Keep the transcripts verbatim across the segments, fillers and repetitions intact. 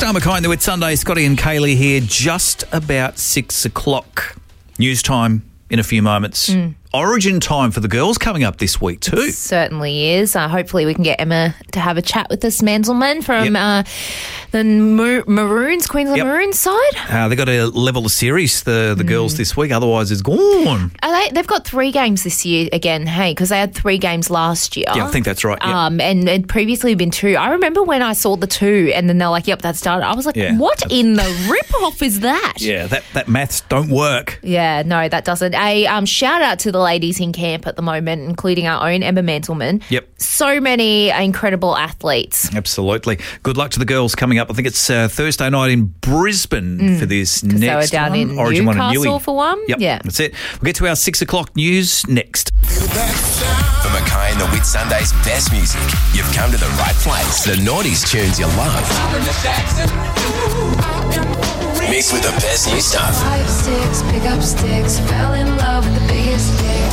Star Mackay and the Whitsunday. Scotty and Kaylee here, just about six o'clock. News time in a few moments. Mm. Origin time for the girls coming up this week too. It certainly is. Uh, hopefully we can get Emma to have a chat with us, Manzelmann, from yep. uh, the Mar- Maroons, Queensland yep. Maroons side. Uh, they've got to level the series, the, the mm. girls this week, otherwise it's gone. Are they, they've got three games this year again, hey, because they had three games last year. Yeah, I think that's right. Yep. Um, and it previously been two. I remember when I saw the two and then they're like, yep, that started. I was like, yeah, what in the rip-off is that? Yeah, that, that maths don't work. Yeah, no, that doesn't. A um, shout out to the ladies in camp at the moment, including our own Emma Manzelmann. Yep. So many incredible athletes. Absolutely. Good luck to the girls coming up. I think it's uh, Thursday night in Brisbane mm. for this next they were down one. in Origin Newcastle one for one. Yep. Yeah. That's it. We'll get to our six o'clock news next. For Mackay and the Whitsunday's best music, you've come to the right place. The Naughties tunes you love, mixed with the best new stuff. Five, six, pick up sticks, fell in love with the biggest dick.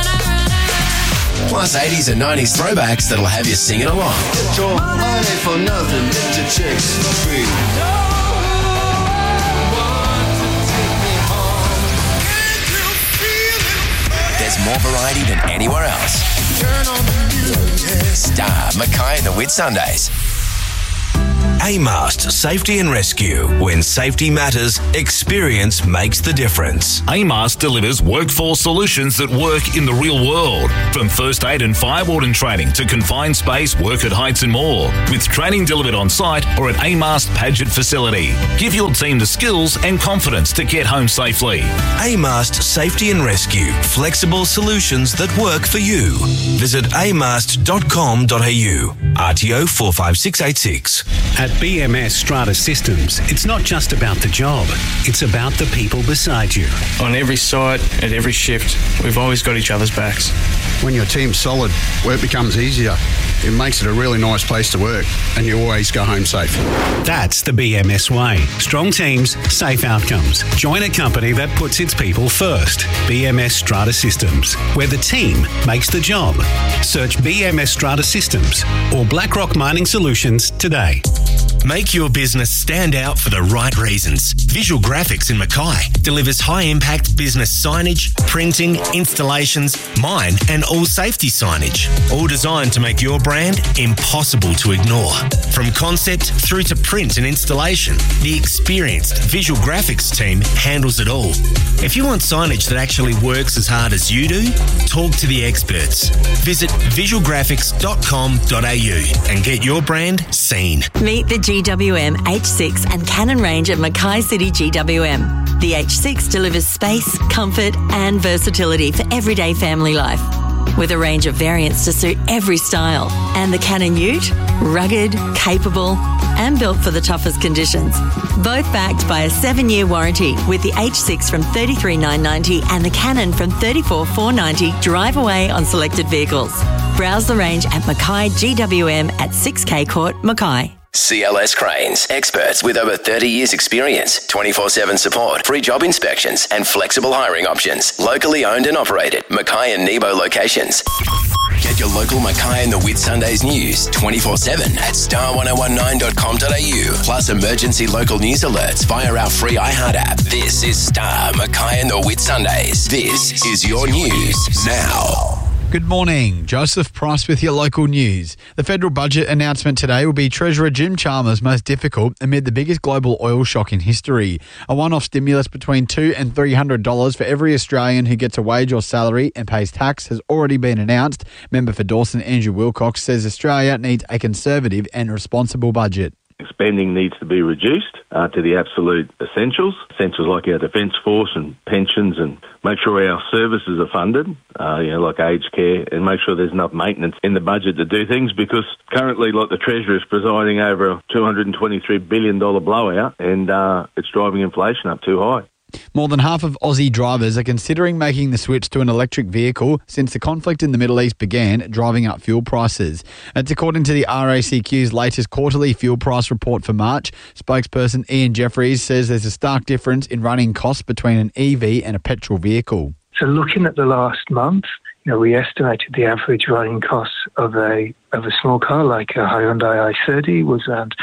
Plus eighties and nineties throwbacks that'll have you singing along. Your money for nothing, your chicks for free. There's more variety than anywhere else. Star Mackay and the Whitsundays. A-Mast Safety and Rescue. When safety matters, experience makes the difference. A-Mast delivers workforce solutions that work in the real world. From first aid and fire warden training to confined space, work at heights and more. With training delivered on site or at A-Mast Paget facility. Give your team the skills and confidence to get home safely. A-Mast Safety and Rescue. Flexible solutions that work for you. Visit a mast dot com dot a u. R T O four five six eight six. At B M S Strata Systems, it's not just about the job, it's about the people beside you. On every site, at every shift, we've always got each other's backs. When your team's solid, work becomes easier. It makes it a really nice place to work, and you always go home safe. That's the B M S way. Strong teams, safe outcomes. Join a company that puts its people first. B M S Strata Systems, where the team makes the job. Search B M S Strata Systems or BlackRock Mining Solutions today. Make your business stand out for the right reasons. Visual Graphics in Mackay delivers high-impact business signage, printing, installations, mine and all safety signage. All designed to make your brand impossible to ignore. From concept through to print and installation, the experienced Visual Graphics team handles it all. If you want signage that actually works as hard as you do, talk to the experts. Visit visual graphics dot com dot a u and get your brand seen. Meet the G W M H six and Canon range at Mackay City G W M. The H six delivers space, comfort and versatility for everyday family life. With a range of variants to suit every style. And the Canon Ute, rugged, capable and built for the toughest conditions. Both backed by a seven-year warranty with the H six from thirty-three thousand nine hundred ninety dollars and the Canon from thirty-four thousand four hundred ninety dollars drive away on selected vehicles. Browse the range at Mackay G W M at six K Court, Mackay. C L S Cranes, experts with over thirty years experience, twenty-four seven support, free job inspections and flexible hiring options. Locally owned and operated, Mackay and Nebo locations. Get your local Mackay and the Whitsundays news twenty-four seven at star ten nineteen dot com dot a u. Plus emergency local news alerts via our free iHeart app. This is Star Mackay and the Whitsundays. This is your news now. Good morning. Joseph Price with your local news. The federal budget announcement today will be Treasurer Jim Chalmers' most difficult amid the biggest global oil shock in history. A one-off stimulus between two hundred dollars and three hundred dollars for every Australian who gets a wage or salary and pays tax has already been announced. Member for Dawson, Andrew Wilcox, says Australia needs a conservative and responsible budget. Spending needs to be reduced uh, to the absolute essentials, essentials like our defence force and pensions, and make sure our services are funded, uh, you know, like aged care, and make sure there's enough maintenance in the budget to do things, because currently, like, the Treasurer is presiding over a two hundred twenty-three billion dollars blowout, and uh, it's driving inflation up too high. More than half of Aussie drivers are considering making the switch to an electric vehicle since the conflict in the Middle East began, driving up fuel prices. That's according to the R A C Q's latest quarterly fuel price report for March. Spokesperson Ian Jeffries says there's a stark difference in running costs between an E V and a petrol vehicle. So looking at the last month, you know, we estimated the average running costs of a of a small car like a Hyundai i thirty was around one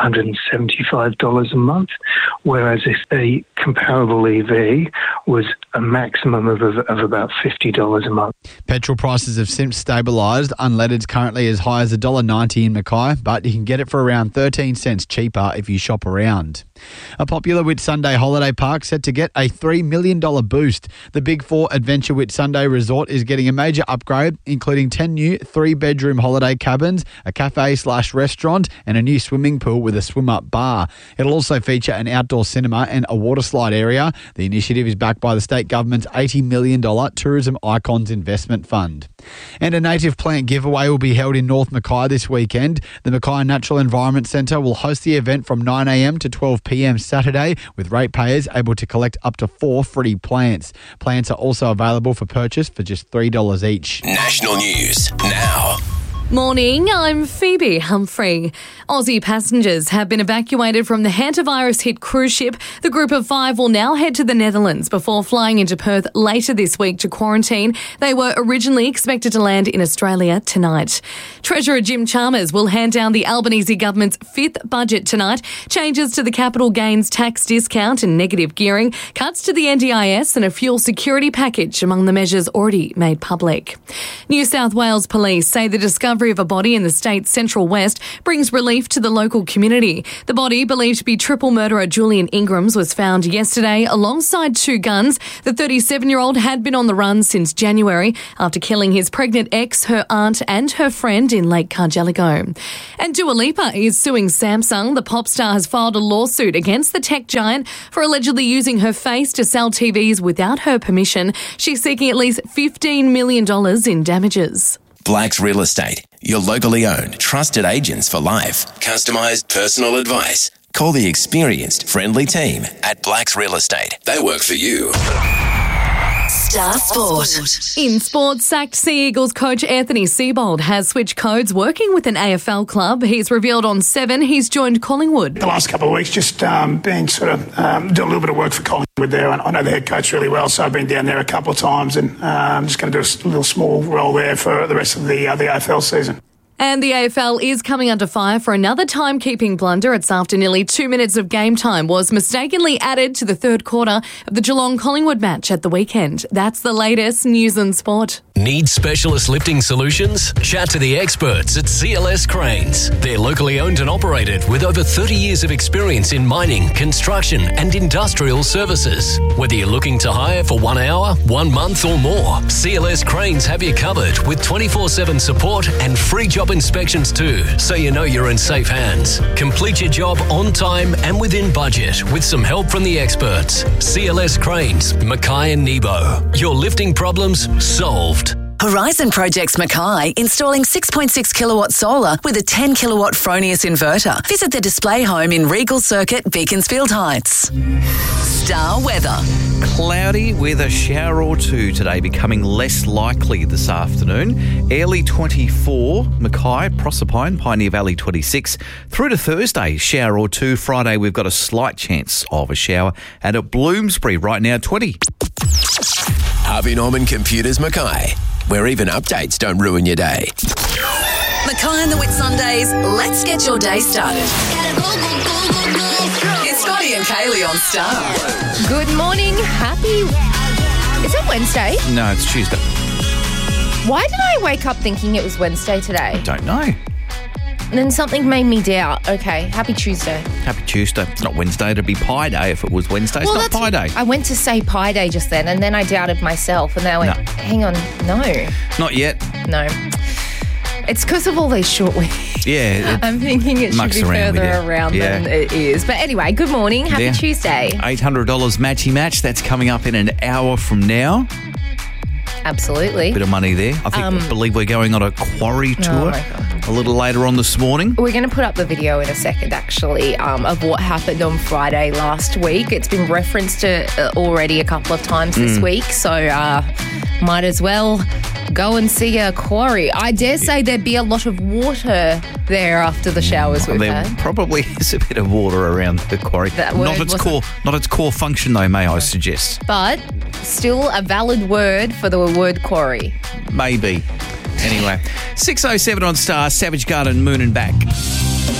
hundred seventy-five dollars a month, whereas if a comparable E V was a maximum of, of, of about fifty dollars a month. Petrol prices have since stabilised. Unleaded's currently as high as one dollar ninety in Mackay, but you can get it for around thirteen cents cheaper if you shop around. A popular Whitsunday holiday park set to get a three million dollars boost. The Big Four Adventure Whitsunday Resort is getting a major upgrade, including ten new three-bedroom holiday cabins, a cafe slash restaurant, and a new swimming pool with a swim-up bar. It'll also feature an outdoor cinema and a water slide area. The initiative is backed by the state government's eighty million dollars Tourism Icons Investment Fund. And a native plant giveaway will be held in North Mackay this weekend. The Mackay Natural Environment Centre will host the event from nine a m to twelve p m Saturday, with ratepayers able to collect up to four free plants. Plants are also available for purchase for just three dollars each. National news now. Morning, I'm Phoebe Humphrey. Aussie passengers have been evacuated from the hantavirus-hit cruise ship. The group of five will now head to the Netherlands before flying into Perth later this week to quarantine. They were originally expected to land in Australia tonight. Treasurer Jim Chalmers will hand down the Albanese government's fifth budget tonight. Changes to the capital gains tax discount and negative gearing, cuts to the N D I S and a fuel security package among the measures already made public. New South Wales police say the discovery of a body in the state's central west brings relief to the local community. The body, believed to be triple murderer Julian Ingrams, was found yesterday alongside two guns. The thirty-seven-year-old had been on the run since January after killing his pregnant ex, her aunt and her friend in Lake Cargelligo. And Dua Lipa is suing Samsung. The pop star has filed a lawsuit against the tech giant for allegedly using her face to sell T Vs without her permission. She's seeking at least fifteen million dollars in damages. Black's Real Estate, your locally owned, trusted agents for life. Customised personal advice. Call the experienced, friendly team at Black's Real Estate. They work for you. Star Sport. In sports, sacked Sea Eagles coach Anthony Seibold has switched codes working with an A F L club. He's revealed on Seven he's joined Collingwood. The last couple of weeks just um, been sort of um, doing a little bit of work for Collingwood there. I know the head coach really well, so I've been down there a couple of times and uh, I'm just going to do a little small role there for the rest of the, uh, the A F L season. And the A F L is coming under fire for another timekeeping blunder. It's after nearly two minutes of game time was mistakenly added to the third quarter of the Geelong-Collingwood match at the weekend. That's the latest news and sport. Need specialist lifting solutions? Chat to the experts at C L S Cranes. They're locally owned and operated with over thirty years of experience in mining, construction and industrial services. Whether you're looking to hire for one hour, one month or more, C L S Cranes have you covered with twenty-four seven support and free job inspections too, so you know you're in safe hands. Complete your job on time and within budget with some help from the experts. C L S Cranes, Mackay and Nebo. Your lifting problems solved. Horizon Projects Mackay installing six point six kilowatt solar with a ten kilowatt Fronius inverter. Visit the display home in Regal Circuit, Beaconsfield Heights. Star weather. Cloudy with a shower or two today, becoming less likely this afternoon. Airlie twenty-four, Mackay, Proserpine, Pioneer Valley twenty-six. Through to Thursday, shower or two. Friday, we've got a slight chance of a shower. And at Bloomsbury, right now, twenty. Harvey Norman Computers Mackay, where even updates don't ruin your day. Mackay and the Whitsundays, let's get your day started. It's Scotty and Kaylee on Star. Good morning. Happy... Is it Wednesday? No, it's Tuesday. Why did I wake up thinking it was Wednesday today? I don't know. And then something made me doubt. Okay, happy Tuesday. Happy Tuesday. It's not Wednesday. It'd be Pie Day if it was Wednesday. It's well, not Pie Day. I went to say Pie Day just then, and then I doubted myself, and then I went, No. hang on, no. Not yet. No. It's because of all these short weeks. Yeah. I'm thinking it should mucks be around with further you. around Yeah. than it is. But anyway, good morning. Happy Yeah. Tuesday. eight hundred dollars matchy match. That's coming up in an hour from now. Absolutely. Bit of money there. I think, Um, I believe we're going on a quarry Oh, tour my God. a little later on this morning. We're going to put up the video in a second, actually, um, of what happened on Friday last week. It's been referenced to uh, already a couple of times this Mm. week, so uh, might as well go and see a quarry. I dare say there'd be a lot of water there after the showers we've There had. probably is a bit of water around the quarry. That word not its wasn't- core, not its core function though. May I suggest? But still a valid word for the word quarry. Maybe. Anyway, six oh seven on Star, Savage Garden, Moon and Back.